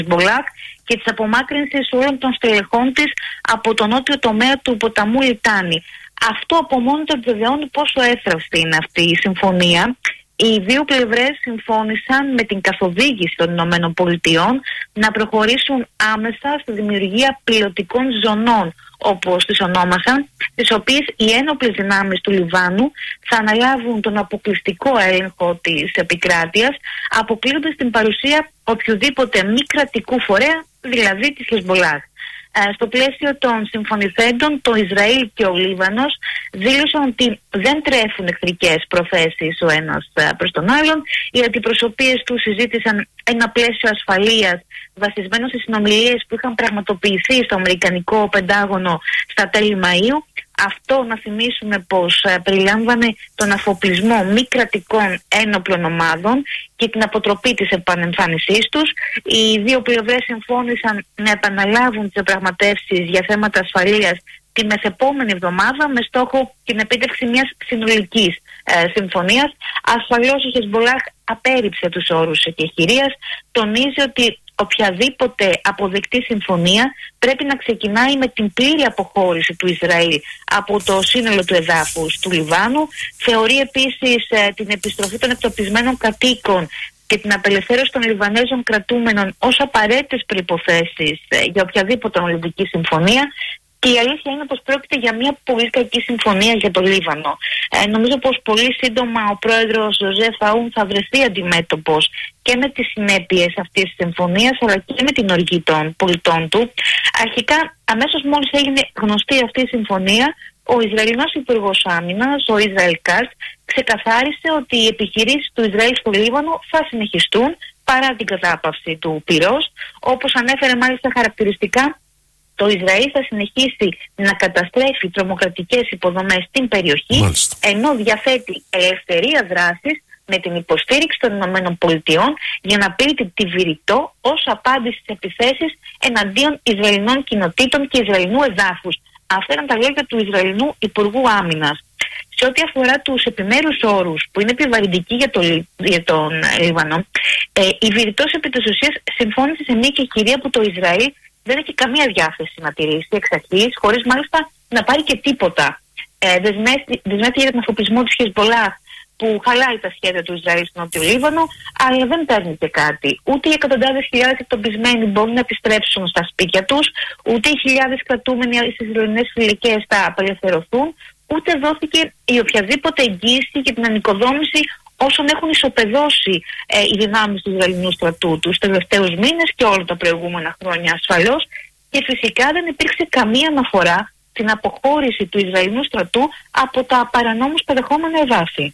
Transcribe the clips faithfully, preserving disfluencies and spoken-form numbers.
Χεσμολάχ και της απομάκρυνσης όλων των στελεχών της από τον νότιο τομέα του ποταμού Λιτάνη. Αυτό από μόνο το επιβεβαιώνει πόσο εύθραυστη είναι αυτή η συμφωνία. Οι δύο πλευρές συμφώνησαν με την καθοδήγηση των Ηνωμένων Πολιτειών να προχωρήσουν άμεσα στη δημιουργία πιλωτικών ζωνών, όπως τις ονόμασαν, τις οποίες οι ένοπλες δυνάμεις του Λιβάνου θα αναλάβουν τον αποκλειστικό έλεγχο της επικράτειας, αποκλείοντας την παρουσία οποιοδήποτε μη κρατικού φορέα, δηλαδή της Χεσμολάχ. Στο πλαίσιο των συμφωνηθέντων, το Ισραήλ και ο Λίβανος δήλωσαν ότι δεν τρέφουν εχθρικές προθέσεις ο ένας προς τον άλλον. Οι αντιπροσωπείες του συζήτησαν ένα πλαίσιο ασφαλείας βασισμένο στις συνομιλίες που είχαν πραγματοποιηθεί στο Αμερικανικό Πεντάγωνο στα τέλη Μαΐου. Αυτό, να θυμίσουμε πως ε, περιλάμβανε τον αφοπλισμό μη κρατικών ένοπλων ομάδων και την αποτροπή της επανεμφάνισής τους. Οι δύο πλευρές συμφώνησαν να επαναλάβουν τις διαπραγματεύσεις για θέματα ασφαλείας τη μεθεπόμενη εβδομάδα με στόχο την επίτευξη μιας συνολικής ε, συμφωνίας. Ασφαλώς η Χεσμολάχ απέρριψε τους όρους εκεχηρίας, τονίζει ότι οποιαδήποτε αποδεκτή συμφωνία πρέπει να ξεκινάει με την πλήρη αποχώρηση του Ισραήλ από το σύνολο του εδάφους του Λιβάνου. Θεωρεί επίσης ε, την επιστροφή των εκτοπισμένων κατοίκων και την απελευθέρωση των Λιβανέζων κρατούμενων ως απαραίτητες προϋποθέσεις ε, για οποιαδήποτε ολλανδική συμφωνία. Και η αλήθεια είναι πως πρόκειται για μια πολύ κακή συμφωνία για το Λίβανο. Ε, νομίζω πως πολύ σύντομα ο πρόεδρος Ζωζέφ Αούν θα βρεθεί αντιμέτωπος και με τις συνέπειες αυτής της συμφωνίας, αλλά και με την οργή των πολιτών του. Αρχικά, αμέσως μόλις έγινε γνωστή αυτή η συμφωνία, ο Ισραηλινός Υπουργός Άμυνας, ο Ισραήλ Κάτς, ξεκαθάρισε ότι οι επιχειρήσεις του Ισραήλ στο Λίβανο θα συνεχιστούν παρά την κατάπαυση του πυρός. Όπως ανέφερε μάλιστα χαρακτηριστικά, το Ισραήλ θα συνεχίσει να καταστρέφει τρομοκρατικές υποδομές στην περιοχή, μάλιστα, ενώ διαθέτει ελευθερία δράσης με την υποστήριξη των Ηνωμένων Πολιτειών για να πλήττει τη Βηρητό ως απάντηση στις επιθέσεις εναντίον Ισραηλινών κοινοτήτων και Ισραηλινού εδάφους. Αυτά ήταν τα λόγια του Ισραηλινού Υπουργού Άμυνας. Σε ό,τι αφορά τους επιμέρους όρους που είναι επιβαρυντικοί για, το, για τον Λίβανο, ε, η Βηρητός επί της ουσίας συμφώνησε σε μια κεχηρία που το Ισραήλ δεν έχει καμία διάθεση να τηρήσει εξ αρχής, χωρίς μάλιστα να πάρει και τίποτα. Ε, δεσμεύτηκε για τον αφοπλισμό της Χεσμολάχ, που χαλάει τα σχέδια του Ισραήλ στο Νότιο Λίβανο, αλλά δεν παίρνει και κάτι. Ούτε οι εκατοντάδες χιλιάδες εκτοπισμένοι μπορούν να επιστρέψουν στα σπίτια τους, ούτε οι χιλιάδες κρατούμενοι στις Ισραηλινές φυλακές θα απελευθερωθούν, ούτε δόθηκε η οποιαδήποτε εγγύηση για την ανοικοδόμηση όσων έχουν ισοπεδώσει ε, οι δυνάμεις του Ισραηλινού στρατού τους τελευταίους μήνες και όλα τα προηγούμενα χρόνια ασφαλώς, και φυσικά δεν υπήρξε καμία αναφορά στην αποχώρηση του Ισραηλινού στρατού από τα παρανόμως παρεχόμενα εδάφη.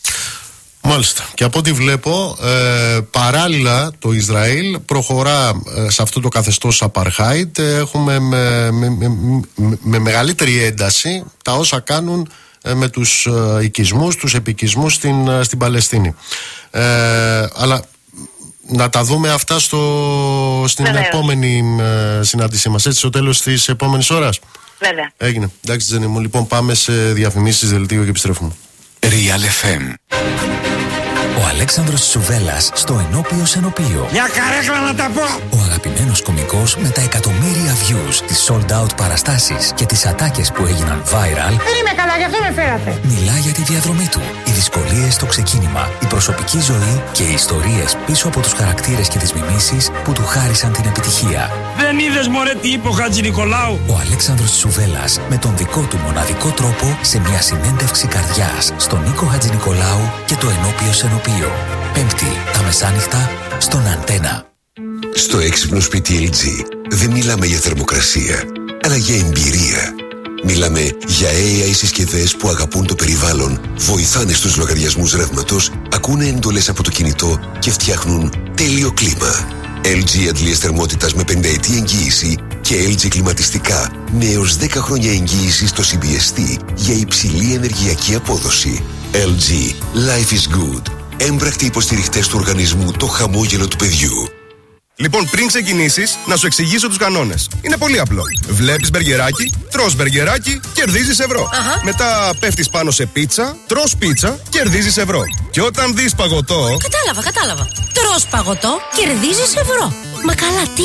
Μάλιστα. Και από ό,τι βλέπω, ε, παράλληλα το Ισραήλ προχωρά ε, σε αυτό το καθεστώς apartheid. Έχουμε με, με, με, με, με μεγαλύτερη ένταση τα όσα κάνουν ε, με τους ε, οικισμούς, τους επικισμούς στην, ε, στην Παλαιστίνη. Ε, αλλά να τα δούμε αυτά στο, στην Βεβαίως. επόμενη ε, συνάντησή μας, έτσι, στο τέλος της επόμενης ώρας. Βέβαια. Έγινε. Εντάξει, Τζένι μου. Λοιπόν, πάμε σε διαφημίσεις, δελτίο και επιστρέφουμε. Real εφ εμ. Ο Αλέξανδρος Τσουβέλλας στο Ενώπιο Σενοπείο. Μια καρέκλα να τα πω! Ο αγαπημένος κωμικός με τα εκατομμύρια views, τις sold out παραστάσεις και τις ατάκες που έγιναν viral. Δεν είμαι καλά, γι' αυτό με φέρατε. Μιλά για τη διαδρομή του, οι δυσκολίες στο ξεκίνημα, η προσωπική ζωή και οι ιστορίες πίσω από τους χαρακτήρες και τις μιμήσεις που του χάρισαν την επιτυχία. Δεν είδες μωρέ τι είπε ο Χατζηνικολάου? Ο Αλέξανδρος Τσουβέλλας με τον δικό του μοναδικό τρόπο σε μια συνέντευξη καρδιάς στον Νίκο Χατζηνικολάου και το Ενώπιο Σενοπείο. Πέμπτη τα μεσάνυχτα στον Αντένα. Στο έξυπνο σπίτι ελ τζι δεν μιλάμε για θερμοκρασία, αλλά για εμπειρία. Μιλάμε για έι άι συσκευές που αγαπούν το περιβάλλον, βοηθάνε στους λογαριασμούς ρεύματος, ακούνε εντολές από το κινητό και φτιάχνουν τέλειο κλίμα. ελ τζι αντλίες θερμότητας με πενταετή εγγύηση και ελ τζι κλιματιστικά με έως δέκα χρόνια εγγύηση στο σι μπι ες τι για υψηλή ενεργειακή απόδοση. ελ τζι Life is good. Έμπρακτοι υποστηριχτές του οργανισμού το χαμόγελο του παιδιού. Λοιπόν, πριν ξεκινήσεις, να σου εξηγήσω τους κανόνες. Είναι πολύ απλό. Βλέπεις μπεργκεράκι, τρως μπεργκεράκι, κερδίζεις ευρώ. Αχα. Μετά πέφτεις πάνω σε πίτσα, τρως πίτσα, κερδίζεις ευρώ. Και όταν δεις παγωτό. Κατάλαβα, κατάλαβα. Τρως παγωτό, κερδίζεις ευρώ. Μα καλά, τι